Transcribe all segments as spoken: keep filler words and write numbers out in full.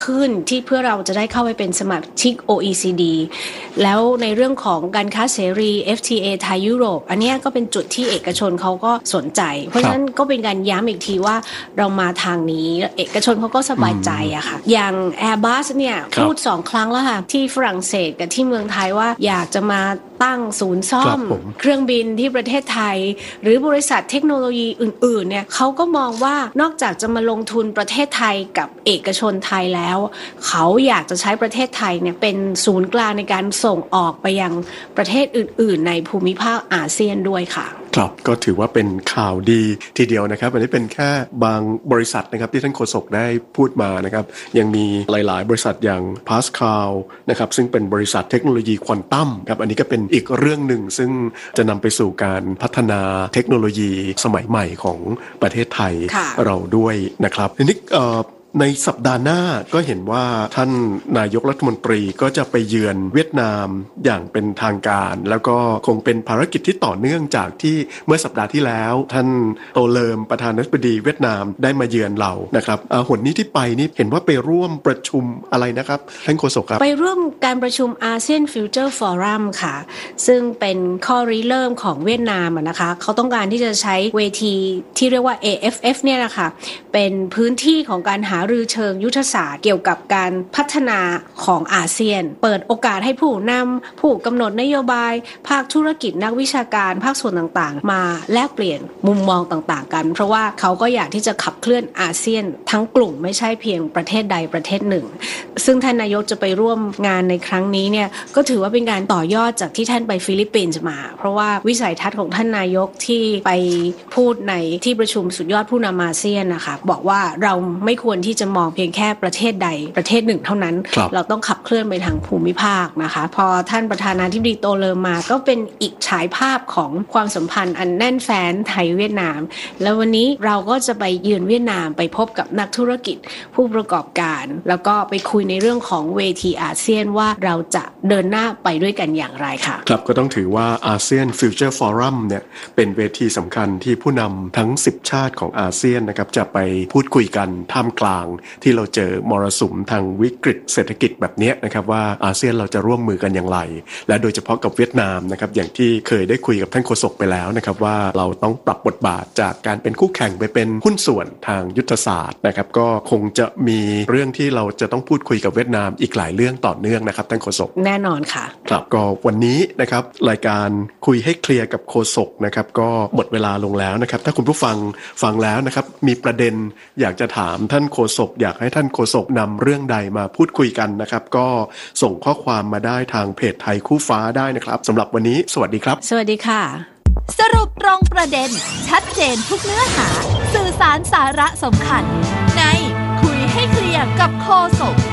ขึ้นที่เพื่อเราจะได้เข้าไปเป็นสมาชิก โอ อี ซี ดี แล้วในเรื่องของการค้าเสรี เอฟ ที เอ ไทยยุโรปอันนี้ก็เป็นจุดที่เอกชนเขาก็สนใจเพราะฉะนั้นก็เป็นการย้ำอีกทีว่าเรามาทางนี้เอกชนเขาก็สบายใจอะค่ะอย่าง Airbus เนี่ยพูดสองครั้งแล้วค่ะที่ฝรั่งเศสกับที่เมืองไทยว่าอยากจะมาตั้งศูนย์ซ่อมเครื่องบินที่ประเทศไทยหรือบริษัทเทคโนโลยีอื่นๆเนี่ยเขาก็มองว่านอกจากจะมาลงทุนประเทศไทยกับเอกชนไทยแล้วเขาอยากจะใช้ประเทศไทยเนี่ยเป็นศูนย์กลางในการส่งออกไปยังประเทศอื่นๆในภูมิภาคอาเซียนด้วยค่ะครับก็ถือว่าเป็นข่าวดีทีเดียวนะครับอันนี้เป็นแค่บางบริษัทนะครับที่ท่านโฆษกได้พูดมานะครับยังมีหลายๆบริษัทอย่าง Pascal นะครับซึ่งเป็นบริษัทเทคโนโลยีควอนตัมครับอันนี้ก็เป็นอีกเรื่องหนึ่งซึ่งจะนำไปสู่การพัฒนาเทคโนโลยีสมัยใหม่ของประเทศไทยเราด้วยนะครับทีนี้ในสัปดาห์หน้าก็เห็นว่าท่านนายกรัฐมนตรีก็จะไปเยือนเวียดนามอย่างเป็นทางการแล้วก็คงเป็นภารกิจที่ต่อเนื่องจากที่เมื่อสัปดาห์ที่แล้วท่านโตเลิมประธานาธิบดีเวียดนามได้มาเยือนเรานะครับหนนี้ที่ไปนี่เห็นว่าไปร่วมประชุมอะไรนะครับท่านโฆษกครับไปร่วมการประชุมอาเซียนฟิวเจอร์ฟอรัมค่ะซึ่งเป็นข้อริเริ่มของเวียดนามนะคะเขาต้องการที่จะใช้เวทีที่เรียกว่า เอ เอฟ เอฟ เนี่ยนะคะเป็นพื้นที่ของการหารือเชิงยุทธศาสตร์เกี่ยวกับการพัฒนาของอาเซียนเปิดโอกาสให้ผู้นำผู้กำหนดนโยบายภาคธุรกิจนักวิชาการภาคส่วนต่างๆมาแลกเปลี่ยนมุมมองต่างๆกันเพราะว่าเขาก็อยากที่จะขับเคลื่อนอาเซียนทั้งกลุ่มไม่ใช่เพียงประเทศใดประเทศหนึ่งซึ่งท่านนายกจะไปร่วมงานในครั้งนี้เนี่ยก็ถือว่าเป็นการต่อยอดจากที่ท่านไปฟิลิปปินส์มาเพราะว่าวิสัยทัศน์ของท่านนายกที่ไปพูดในที่ประชุมสุดยอดผู้นำอาเซียนนะคะบอกว่าเราไม่ควรที่จะมองเพียงแค่ประเทศใดประเทศหนึ่งเท่านั้นเราต้องขับเคลื่อนไปทางภูมิภาคนะคะพอท่านประธานาธิบดีโตเลิมมาก็เป็นอีกฉายภาพของความสัมพันธ์อันแน่นแฟ้นไทยเวียดนามแล้ววันนี้เราก็จะไปเยือนเวียดนามไปพบกับนักธุรกิจผู้ประกอบการแล้วก็ไปคุยในเรื่องของเวทีอาเซียนว่าเราจะเดินหน้าไปด้วยกันอย่างไรค่ะครับก็ต้องถือว่าอาเซียนฟิวเจอร์ฟอรัมเนี่ยเป็นเวทีสำคัญที่ผู้นำทั้งสิบชาติของอาเซียนนะครับจะไปพูดคุยกันท่ามกลางที่เราเจอมรสุมทางวิกฤตเศรษฐกิจแบบนี้นะครับว่าอาเซียนเราจะร่วมมือกันอย่างไรและโดยเฉพาะกับเวียดนามนะครับอย่างที่เคยได้คุยกับท่านโฆษกไปแล้วนะครับว่าเราต้องปรับบทบาทจากการเป็นคู่แข่งไปเป็นหุ้นส่วนทางยุทธศาสตร์นะครับก็คงจะมีเรื่องที่เราจะต้องพูดคุยกับเวียดนามอีกหลายเรื่องต่อเนื่องนะครับท่านโฆษกแน่นอนค่ะครับก็วันนี้นะครับรายการคุยให้เคลียร์กับโฆษกนะครับก็หมดเวลาลงแล้วนะครับถ้าคุณผู้ฟังฟังแล้วนะครับมีประเด็นอยากจะถามท่านโฆษกอยากให้ท่านโฆษกนำเรื่องใดมาพูดคุยกันนะครับก็ส่งข้อความมาได้ทางเพจไทยคู่ฟ้าได้นะครับสำหรับวันนี้สวัสดีครับสวัสดีค่ะสรุปตรงประเด็นชัดเจนทุกเนื้อหาสื่อสารสาระสำคัญในคุยให้เคลียร์กับโฆษก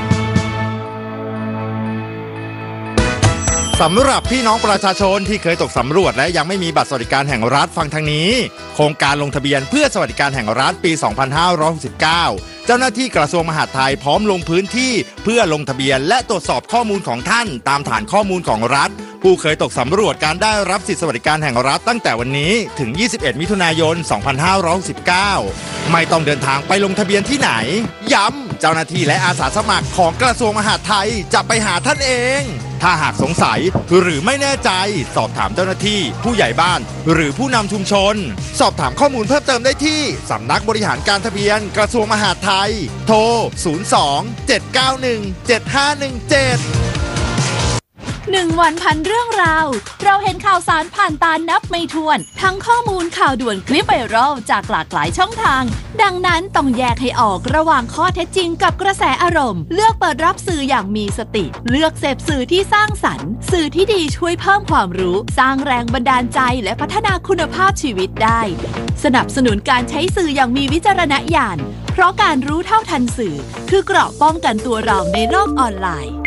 สำหรับพี่น้องประชาชนที่เคยตกสำรวจและยังไม่มีบัตรสวัสดิการแห่งรัฐฟังทางนี้โครงการลงทะเบียนเพื่อสวัสดิการแห่งรัฐปีสองพันห้าร้อยหกสิบเก้าเจ้าหน้าที่กระทรวงมหาดไทยพร้อมลงพื้นที่เพื่อลงทะเบียนและตรวจสอบข้อมูลของท่านตามฐานข้อมูลของรัฐผู้เคยตกสำรวจการได้รับสิทธิสวัสดิการแห่งรัฐตั้งแต่วันนี้ถึงยี่สิบเอ็ดมิถุนายนสองพันห้าร้อยหกสิบเก้าไม่ต้องเดินทางไปลงทะเบียนที่ไหนย้ำเจ้าหน้าที่และอาสาสมัครของกระทรวงมหาดไทยจะไปหาท่านเองถ้าหากสงสัยหรือไม่แน่ใจสอบถามเจ้าหน้าที่ผู้ใหญ่บ้านหรือผู้นำชุมชนสอบถามข้อมูลเพิ่มเติมได้ที่สำนักบริหารการทะเบียนกระทรวงมหาดไทยโทรศูนย์ สอง เจ็ด เก้า หนึ่ง เจ็ด ห้า หนึ่ง เจ็ดหนึ่งวันพันเรื่องราวเราเห็นข่าวสารผ่านตานับไม่ถ้วนทั้งข้อมูลข่าวด่วนคลิปไวรัลจากหลากหลายช่องทางดังนั้นต้องแยกให้ออกระหว่างข้อเท็จจริงกับกระแสอารมณ์เลือกเปิดรับสื่ออย่างมีสติเลือกเสพสื่อที่สร้างสรรค์สื่อที่ดีช่วยเพิ่มความรู้สร้างแรงบันดาลใจและพัฒนาคุณภาพชีวิตได้สนับสนุนการใช้สื่ออย่างมีวิจารณญาณเพราะการรู้เท่าทันสื่อคือเกราะป้องกันตัวเราในโลกออนไลน์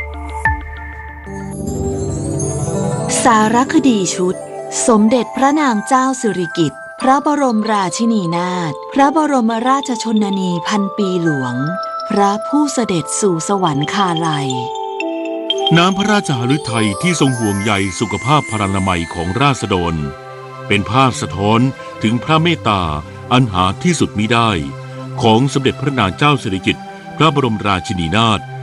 สารคดีชุดสมเด็จพระนางเจ้าสิริกิติ์พระบรมราชินีนาถพระบรมราชชนนีพันปีหลวงพระผู้เสด็จสู่สวรรคาลัยน้ำพระราชหฤทัยที่ทรงห่วงใยสุขภาพพรรณนามัยของราษฎรเป็นภาพสะท้อนถึงพระเมตตาอันหาที่สุดมิได้ของสมเด็จพระนางเจ้าสิริกิติ์พระบรมราชินีนาถ